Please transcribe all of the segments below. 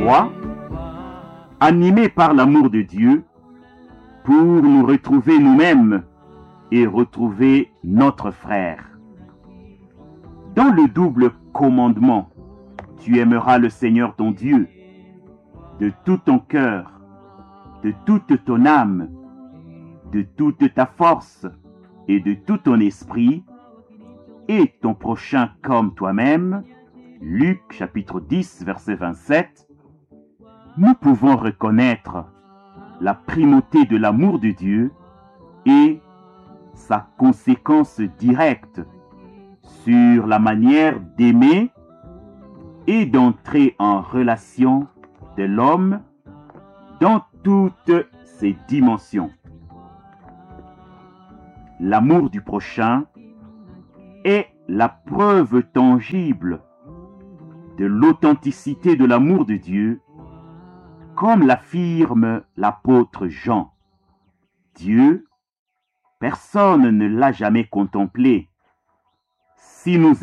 foi, animés par l'amour de Dieu, pour nous retrouver nous-mêmes et retrouver notre frère. Dans le double commandement, tu aimeras le Seigneur ton Dieu de tout ton cœur, de toute ton âme, de toute ta force et de tout ton esprit, et ton prochain comme toi-même. Luc chapitre 10, verset 27. Nous pouvons reconnaître la primauté de l'amour de Dieu et sa conséquence directe sur la manière d'aimer et d'entrer en relation de l'homme dans toutes ses dimensions. L'amour du prochain est la preuve tangible de l'authenticité de l'amour de Dieu, comme l'affirme l'apôtre Jean. Dieu, personne ne l'a jamais contemplé. Si nous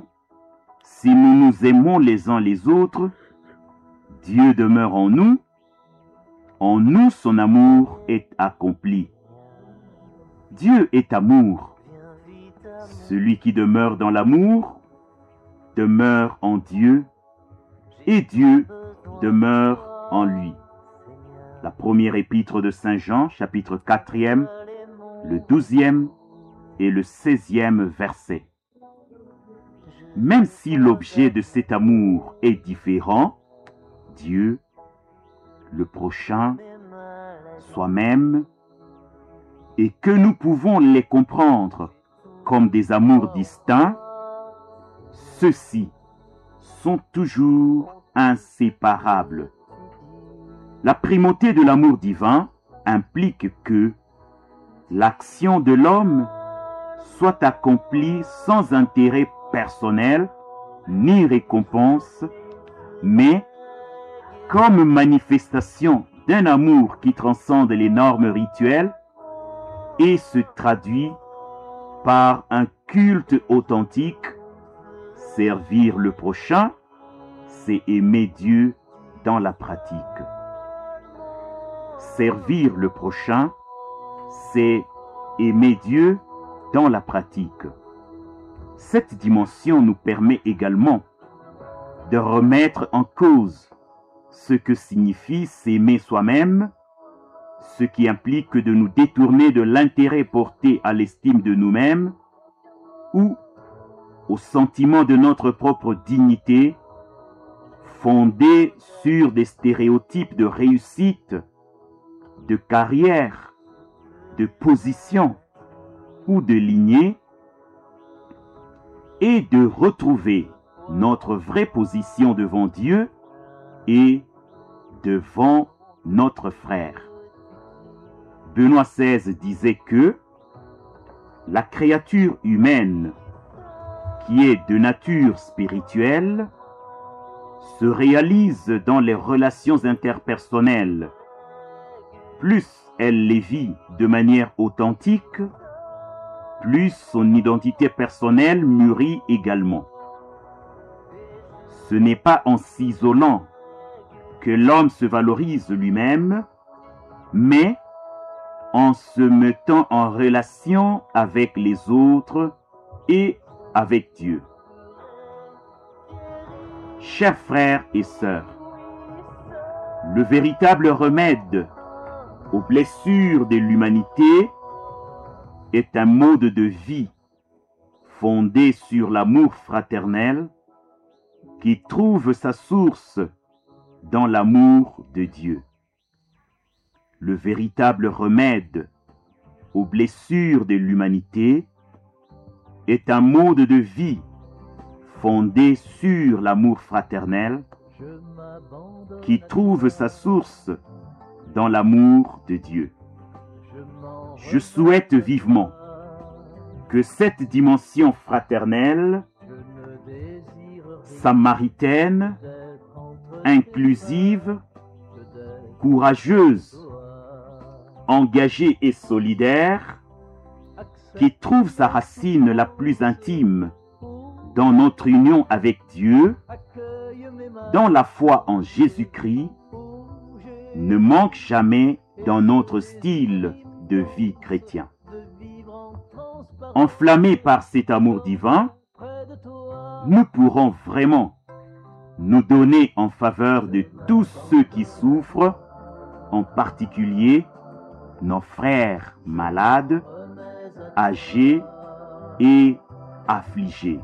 nous aimons les uns les autres, Dieu demeure en nous son amour est accompli. Dieu est amour. Celui qui demeure dans l'amour demeure en Dieu et Dieu demeure en lui. La première épître de Saint Jean, chapitre 4e, le 12e et le 16e verset. Même si l'objet de cet amour est différent, Dieu, le prochain, soi-même, et que nous pouvons les comprendre comme des amours distincts, ceux-ci sont toujours inséparables. La primauté de l'amour divin implique que l'action de l'homme soit accomplie sans intérêt personnel ni récompense, mais comme manifestation d'un amour qui transcende les normes rituelles et se traduit par un culte authentique. Servir le prochain, c'est aimer Dieu dans la pratique. Servir le prochain, c'est aimer Dieu dans la pratique. Cette dimension nous permet également de remettre en cause ce que signifie s'aimer soi-même, ce qui implique de nous détourner de l'intérêt porté à l'estime de nous-mêmes ou au sentiment de notre propre dignité, fondé sur des stéréotypes de réussite, de carrière, de position ou de lignée, et de retrouver notre vraie position devant Dieu et devant notre frère. Benoît XVI disait que la créature humaine, qui est de nature spirituelle, se réalise dans les relations interpersonnelles. Plus elle les vit de manière authentique, plus son identité personnelle mûrit également. Ce n'est pas en s'isolant que l'homme se valorise lui-même, mais en se mettant en relation avec les autres et avec Dieu. Chers frères et sœurs, le véritable remède aux blessures de l'humanité est un mode de vie fondé sur l'amour fraternel qui trouve sa source dans l'amour de Dieu. Le véritable remède aux blessures de l'humanité est un mode de vie fondé sur l'amour fraternel qui trouve sa source dans l'amour de Dieu. Je souhaite vivement que cette dimension fraternelle, samaritaine, inclusive, courageuse, engagée et solidaire, qui trouve sa racine la plus intime dans notre union avec Dieu, dans la foi en Jésus-Christ ne manque jamais dans notre style de vie chrétien. Enflammés par cet amour divin, nous pourrons vraiment nous donner en faveur de tous ceux qui souffrent, en particulier nos frères malades, âgés et affligés.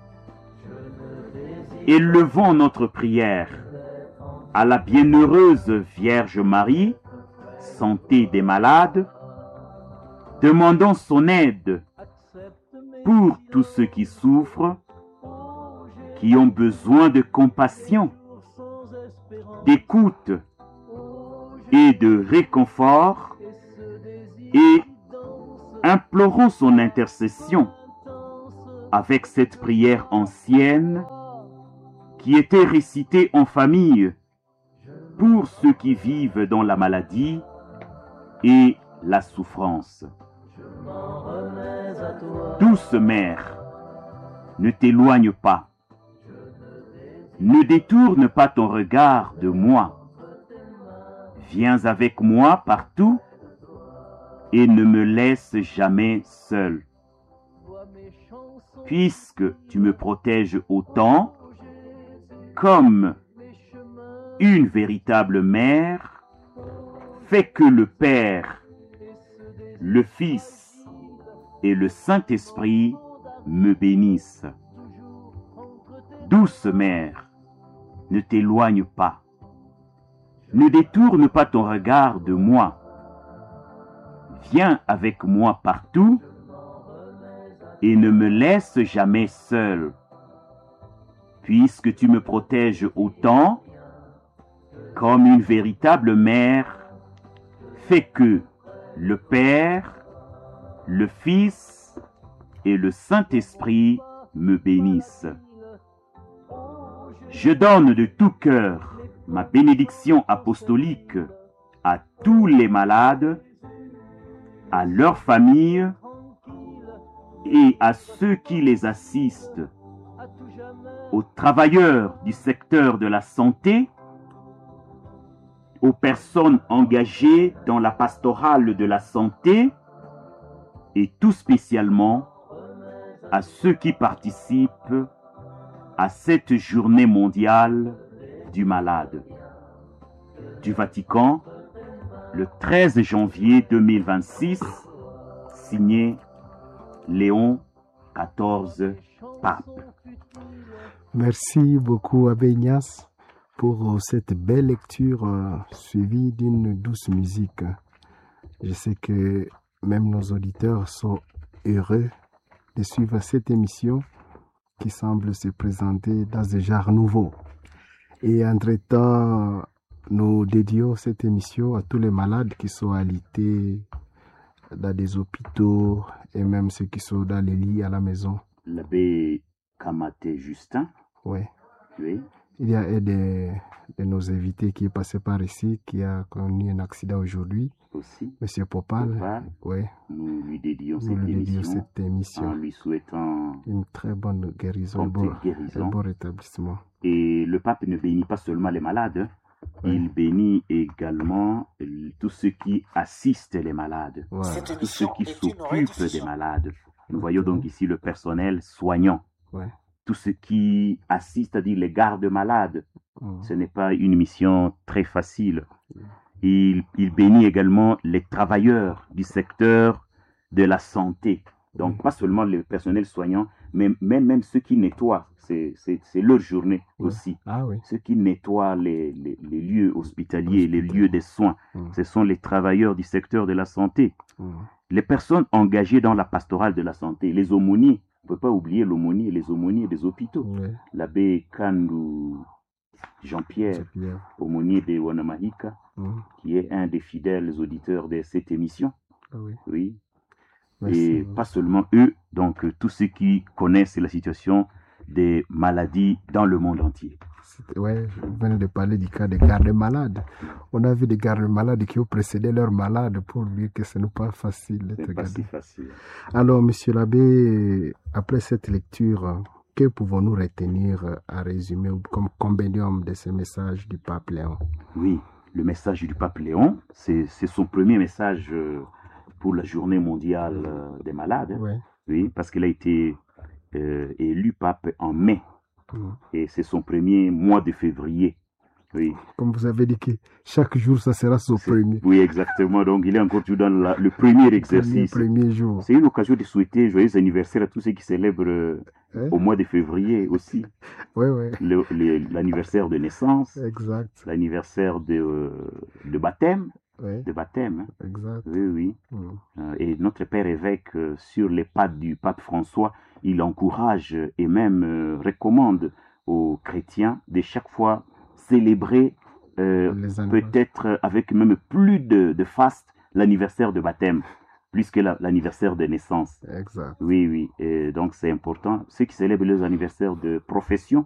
Élevons notre prière à la bienheureuse Vierge Marie, santé des malades, demandons son aide pour tous ceux qui souffrent, qui ont besoin de compassion, d'écoute et de réconfort, et implorons son intercession avec cette prière ancienne qui était récitée en famille pour ceux qui vivent dans la maladie et la souffrance. Douce mère, ne t'éloigne pas. Ne détourne pas ton regard de moi. Viens avec moi partout et ne me laisse jamais seul. Puisque tu me protèges autant, comme une véritable mère, fais que le Père, le Fils et le Saint-Esprit me bénissent. Douce mère, ne t'éloigne pas. Ne détourne pas ton regard de moi. Viens avec moi partout et ne me laisse jamais seul. Puisque tu me protèges autant, comme une véritable mère, fais que le Père, le Fils et le Saint-Esprit me bénissent. Je donne de tout cœur ma bénédiction apostolique à tous les malades, à leurs familles et à ceux qui les assistent, aux travailleurs du secteur de la santé, aux personnes engagées dans la pastorale de la santé et tout spécialement à ceux qui participent à cette journée mondiale du malade. Du Vatican, le 13 janvier 2026, signé Léon XIV, pape. Merci beaucoup, Abbé Ignace, pour cette belle lecture suivie d'une douce musique. Je sais que même nos auditeurs sont heureux de suivre cette émission qui semble se présenter dans un genre nouveau. Et entre-temps, nous dédions cette émission à tous les malades qui sont alités dans des hôpitaux et même ceux qui sont dans les lits à la maison. L'abbé Kamaté Justin. Oui. Oui. Il y a un de nos invités qui est passé par ici, qui a connu un accident aujourd'hui. Aussi. Monsieur Popal. Oui. Nous lui dédions cette émission en lui souhaitant une très bonne guérison, un bon rétablissement. Et le pape ne bénit pas seulement les malades, il bénit également tous ceux qui assistent les malades, tous ceux qui s'occupent des malades. Nous voyons donc ici le personnel soignant, tous ceux qui assistent, c'est-à-dire les gardes malades. Ce n'est pas une mission très facile. Il bénit également les travailleurs du secteur de la santé. Donc, pas seulement le personnel soignant, mais même ceux qui nettoient. C'est leur journée aussi. Ah, oui. Ceux qui nettoient les lieux hospitaliers, les lieux des soins. Ce sont les travailleurs du secteur de la santé. Les personnes engagées dans la pastorale de la santé, les aumôniers. On ne peut pas oublier l'aumônier, les aumôniers des hôpitaux. L'abbé Kandou Jean-Pierre, aumônier de Wanamahika, qui est un des fidèles auditeurs de cette émission. Oui. Et pas seulement eux, donc tous ceux qui connaissent la situation des maladies dans le monde entier. Oui, vous venez de parler du cas des gardes malades. On a vu des gardes malades qui ont précédé leurs malades pour dire que ce n'est pas facile d'être gardé. C'est pas si facile. Alors, monsieur l'abbé, après cette lecture que pouvons-nous retenir à résumer comme compendium de ce message du pape Léon? Oui, le message du pape Léon, c'est son premier message pour la journée mondiale des malades. Oui. Oui, parce qu'il a été élu pape en mai. Et c'est son premier mois de février. Oui. Comme vous avez dit que chaque jour, ça sera son premier. Oui, exactement. Donc, il est encore toujours dans le premier exercice. Le premier jour. C'est une occasion de souhaiter joyeux anniversaire à tous ceux qui célèbrent au mois de février aussi. Oui, oui. L'anniversaire de naissance. Exact. L'anniversaire de baptême. Oui. De baptême. Hein. Exact. Oui, oui. Et notre père évêque, sur les pas du pape François, il encourage et même recommande aux chrétiens de chaque fois célébrer peut-être avec même plus de faste l'anniversaire de baptême, plus que l'anniversaire de naissance. Exact. Oui, oui. Et donc c'est important. Ceux qui célèbrent les anniversaires de profession